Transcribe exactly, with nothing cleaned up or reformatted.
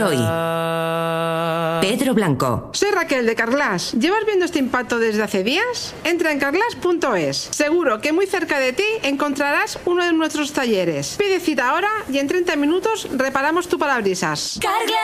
soy Pedro Blanco. Soy Raquel de Carglass. ¿Llevas viendo este impacto desde hace días? Entra en carglass punto es. Seguro que muy cerca de ti encontrarás uno de nuestros talleres. Pide cita ahora y en treinta minutos reparamos tu parabrisas. Carglass.